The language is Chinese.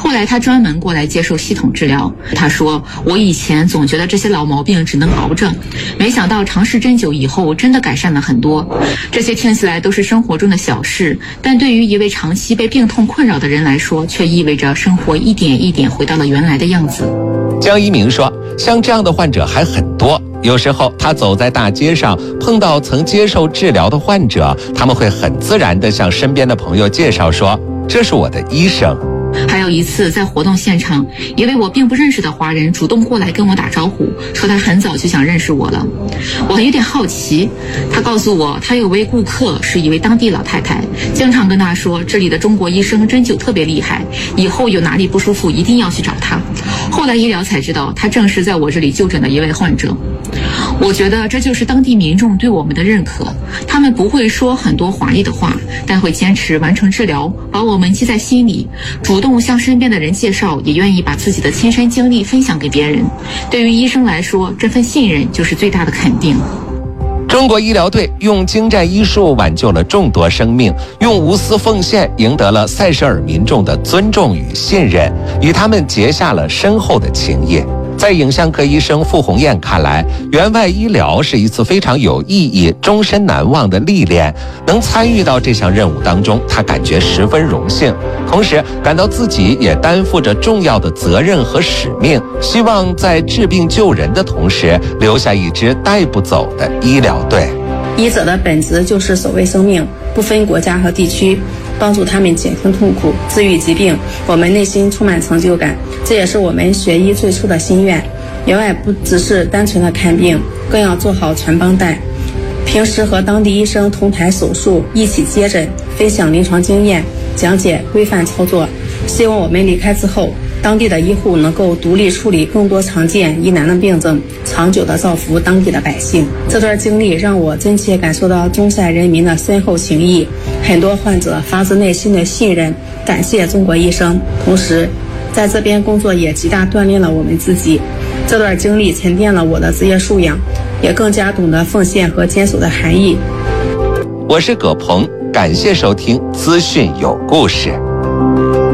后来他专门过来接受系统治疗。他说，我以前总觉得这些老毛病只能熬着，没想到尝试针灸以后真的改善了很多。这些听起来都是生活中的小事，但对于一位长期被病痛困扰的人来说，却意味着生活一点一点回到了原来的样子。 江一鸣说，像这样的患者还很多，有时候他走在大街上，碰到曾接受治疗的患者，他们会很自然地向身边的朋友介绍说，这是我的医生。 还有一次在活动现场，一位我并不认识的华人主动过来跟我打招呼，说他很早就想认识我了。我还有点好奇，他告诉我他有位顾客是一位当地老太太，经常跟他说这里的中国医生针灸特别厉害，以后有哪里不舒服一定要去找他。后来医疗才知道，他正是在我这里就诊的一位患者。我觉得这就是当地民众对我们的认可，他们不会说很多华丽的话，但会坚持完成治疗，把我们记在心里，主动向身边的人介绍，也愿意把自己的亲身经历分享给别人。对于医生来说，这份信任就是最大的肯定。 中国医疗队用精湛医术挽救了众多生命，用无私奉献赢得了塞舌尔民众的尊重与信任，与他们结下了深厚的情谊。在影像科医生傅红艳看来，援外医疗是一次非常有意义、终身难忘的历练。能参与到这项任务当中，他感觉十分荣幸，同时感到自己也担负着重要的责任和使命，希望在治病救人的同时，留下一支带不走的医疗队。 医者的本质就是守卫生命，不分国家和地区，帮助他们减轻痛苦，治愈疾病。我们内心充满成就感，这也是我们学医最初的心愿。援外不只是单纯的看病，更要做好传帮带。平时和当地医生同台手术，一起接诊，分享临床经验，讲解规范操作。希望我们离开之后，当地的医护能够独立处理更多常见疑难的病症，长久地造福当地的百姓。这段经历让我真切感受到中塞人民的深厚情谊，很多患者发自内心的信任，感谢中国医生。同时，在这边工作也极大锻炼了我们自己。这段经历沉淀了我的职业素养，也更加懂得奉献和坚守的含义。 我是葛鹏，感谢收听资讯有故事。